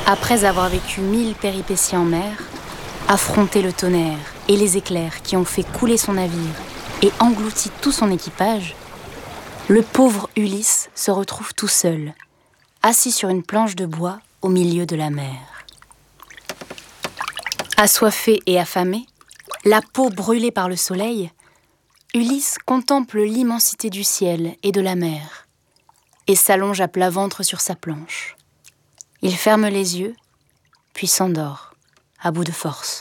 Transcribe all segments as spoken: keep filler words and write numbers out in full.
Après avoir vécu mille péripéties en mer, affronté le tonnerre et les éclairs qui ont fait couler son navire et englouti tout son équipage, le pauvre Ulysse se retrouve tout seul, assis sur une planche de bois au milieu de la mer. Assoiffé et affamé, la peau brûlée par le soleil, Ulysse contemple l'immensité du ciel et de la mer et s'allonge à plat ventre sur sa planche. Il ferme les yeux, puis s'endort, à bout de force.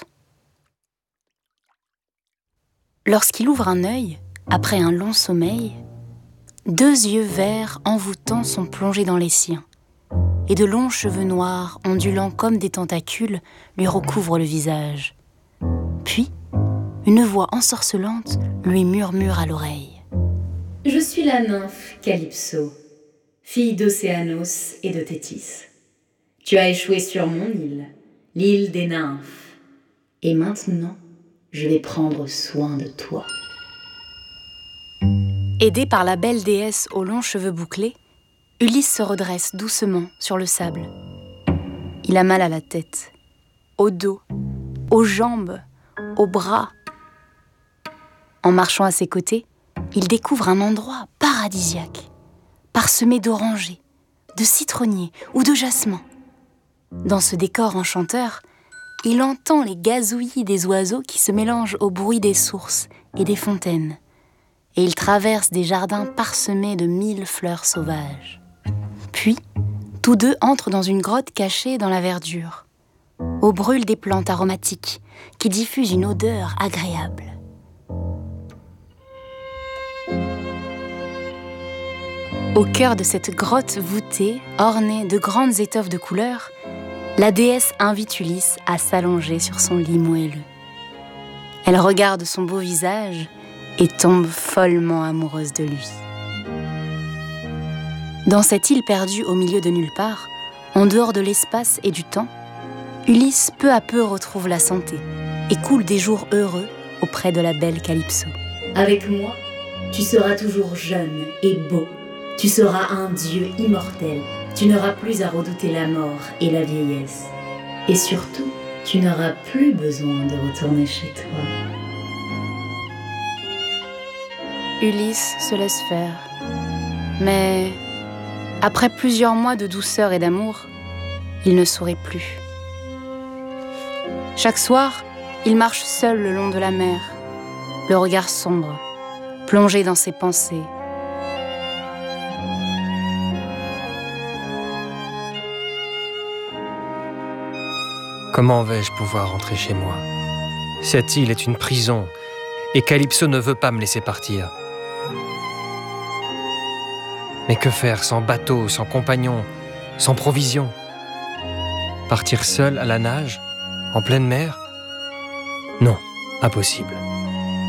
Lorsqu'il ouvre un œil, après un long sommeil, deux yeux verts envoûtants sont plongés dans les siens, et de longs cheveux noirs, ondulant comme des tentacules, lui recouvrent le visage. Puis, une voix ensorcelante lui murmure à l'oreille. « Je suis la nymphe Calypso, fille d'Océanos et de Thétis. Tu as échoué sur mon île, l'île des nymphes. Et maintenant, je vais prendre soin de toi. » Aidé par la belle déesse aux longs cheveux bouclés, Ulysse se redresse doucement sur le sable. Il a mal à la tête, au dos, aux jambes, aux bras. En marchant à ses côtés, il découvre un endroit paradisiaque, parsemé d'orangers, de citronniers ou de jasmins. Dans ce décor enchanteur, il entend les gazouillis des oiseaux qui se mélangent au bruit des sources et des fontaines. Et il traverse des jardins parsemés de mille fleurs sauvages. Puis, tous deux entrent dans une grotte cachée dans la verdure, où brûlent des plantes aromatiques qui diffusent une odeur agréable. Au cœur de cette grotte voûtée, ornée de grandes étoffes de couleurs, la déesse invite Ulysse à s'allonger sur son lit moelleux. Elle regarde son beau visage et tombe follement amoureuse de lui. Dans cette île perdue au milieu de nulle part, en dehors de l'espace et du temps, Ulysse peu à peu retrouve la santé et coule des jours heureux auprès de la belle Calypso. Avec moi, tu seras toujours jeune et beau. Tu seras un dieu immortel. Tu n'auras plus à redouter la mort et la vieillesse. Et surtout, tu n'auras plus besoin de retourner chez toi. Ulysse se laisse faire. Mais après plusieurs mois de douceur et d'amour, il ne sourit plus. Chaque soir, il marche seul le long de la mer, le regard sombre, plongé dans ses pensées. Comment vais-je pouvoir rentrer chez moi? Cette île est une prison, et Calypso ne veut pas me laisser partir. Mais que faire sans bateau, sans compagnon, sans provisions? Partir seul à la nage, en pleine mer? Non, impossible.